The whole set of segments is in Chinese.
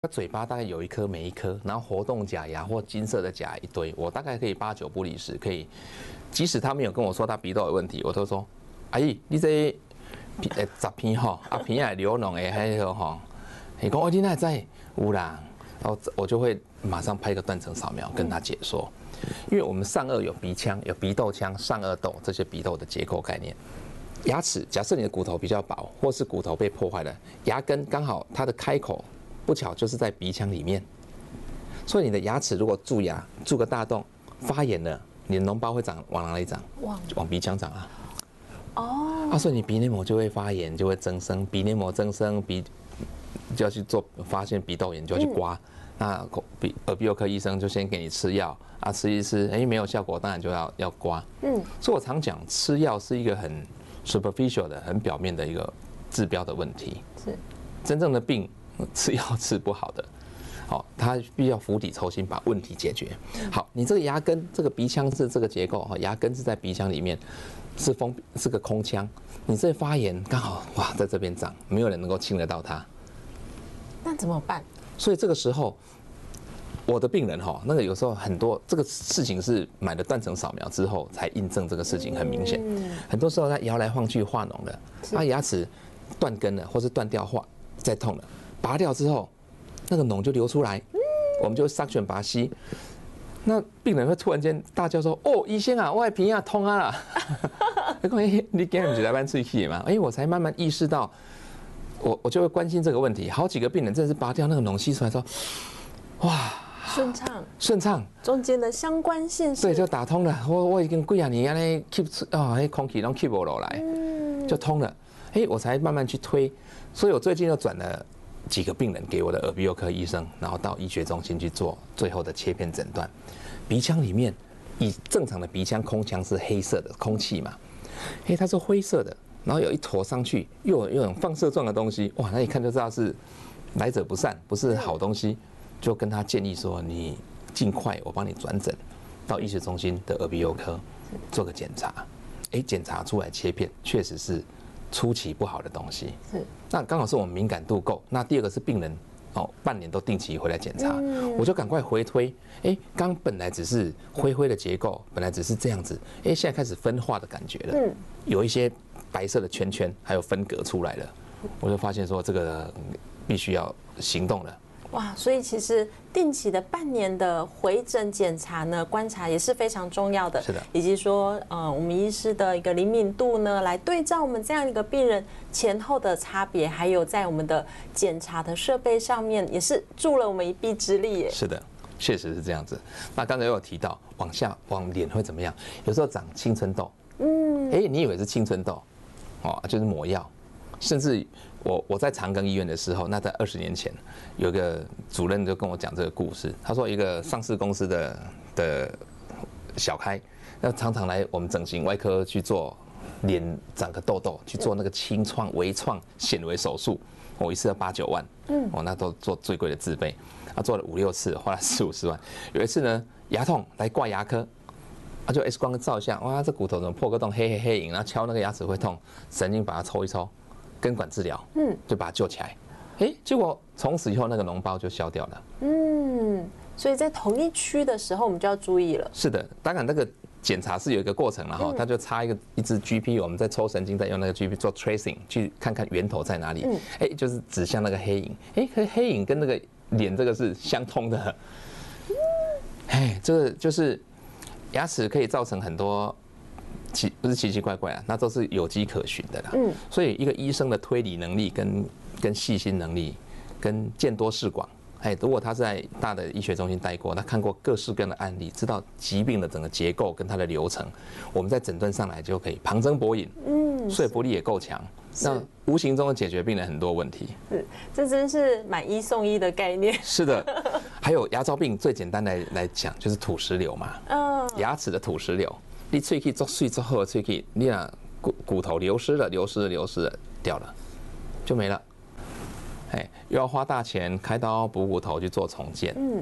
嘴巴大概有一颗没一颗，然后活动假牙或金色的假牙一堆，我大概可以8、9不离10，可以。即使他没有跟我说他鼻窦有问题，我都说阿姨，你这10片吼，片也流脓的迄个吼，你讲我今天在有啦，然后我就会马上拍个断层扫描跟他解说，因为我们上颚有鼻腔、有鼻窦腔、上颚窦这些鼻窦的结构概念。牙齿，假设你的骨头比较薄，或是骨头被破坏了，牙根刚好它的开口不巧就是在鼻腔里面，所以你的牙齿如果蛀牙蛀个大洞，发炎了，你的脓包会往哪里长？往鼻腔长啊。哦。所以你鼻黏膜就会发炎，就会增生，鼻黏膜增生，就要去做发现鼻窦炎就要去刮。那耳鼻喉科医生就先给你吃药啊，吃一吃，没有效果，当然就要刮。所以我常讲，吃药是一个很 superficial 的、很表面的一个治标的问题。是。真正的病，吃药治不好的。好，它必须要釜底抽薪把问题解决。好，你这个牙根，这个鼻腔是这个结构，牙根是在鼻腔里面，是个空腔。你这发炎刚好哇，在这边长，没有人能够清得到它。 那怎么办？ 所以这个时候，我的病人哈，那个有时候很多这个事情是买了断层扫描之后才印证这个事情很明显。很多时候他摇来晃去化脓了，他牙齿断根了，或是断掉再痛了，拔掉之后。那个脓就流出来，我们就suction把它吸。那病人会突然间大叫说：“哦，医生啊，我的鼻啊痛啊啦！”你给人来办脆气嘛？我才慢慢意识到，我就会关心这个问题。好几个病人真的是拔掉那个脓吸出来说：“哇，顺畅， 中间的相关性是， 对，就打通了。我已经几年安尼 keep 那空气都 keep 不落来，就通了。我才慢慢去推。所以我最近又转了。几个病人给我的耳鼻喉科医生，然后到医学中心去做最后的切片诊断。鼻腔里面，以正常的鼻腔空腔是黑色的空气嘛，它是灰色的，然后有一坨上去，又有种放射状的东西，哇，那一看就知道是来者不善，不是好东西，就跟他建议说，你尽快我帮你转诊到医学中心的耳鼻喉科做个检查，检查出来切片确实是。初期不好的东西，那刚好是我们敏感度够。那第二个是病人半年都定期回来检查，我就赶快回推。刚本来只是灰灰的结构，本来只是这样子，现在开始分化的感觉了，有一些白色的圈圈，还有分隔出来了，我就发现说这个必须要行动了。 哇，所以其实定期的半年的回诊检查呢，观察也是非常重要的。 是的， 以及说，我们医师的一个灵敏度呢，来对照我们这样一个病人前后的差别，还有在我们的检查的设备上面，也是助了我们一臂之力耶。 是的，确实是这样子。那刚才有提到往脸会怎么样？有时候长青春痘，你以为是青春痘，就是抹药，甚至。我在长庚医院的时候，那在20年前，有个主任就跟我讲这个故事。他说，一个上市公司的小开，那常常来我们整形外科去做脸长个痘痘，去做那个清创、微创、显微手术，我一次要8、9万，那都做最贵的自费，他做了5、6次，花了40、50万。有一次呢，牙痛来挂牙科，就 X 光照一下，哇，这骨头怎么破个洞，黑影，然后敲那个牙齿会痛，神经把它抽一抽。根管治疗，就把它救起来，结果从此以后那个脓包就消掉了， 所以在同一区的时候，我们就要注意了。 是的，当然那个检查是有一个过程了哈，他就插一支 GP， 我们在抽神经，再用那个 GP 做 tracing， 去看看源头在哪里，就是指向那个黑影，可是黑影跟那个脸这个是相通的，这个就是牙齿可以造成很多。不是奇奇怪怪啊，那都是有迹可循的啦。所以一个医生的推理能力跟细心能力，跟见多识广，如果他在大的医学中心待过，他看过各式各样的案例，知道疾病的整个结构跟它的流程，我们在诊断上来就可以旁征博引，说服力也够强，那无形中的解决病人很多问题。 这真是买1送1的概念。 是的，还有牙周病最简单来讲就是土石流嘛，牙齿的土石流。你喙齿做水做好的喙齿，你那骨头流失了，掉了，就没了。又要花大钱开刀补骨头去做重建。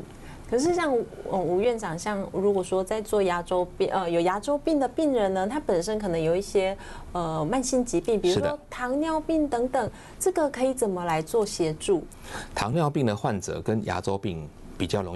可是像吴院长，像如果说在做牙周病，有牙周病的病人呢，他本身可能有一些慢性疾病，比如说糖尿病等等，这个可以怎么来做协助？ 糖尿病的患者跟牙周病比较容易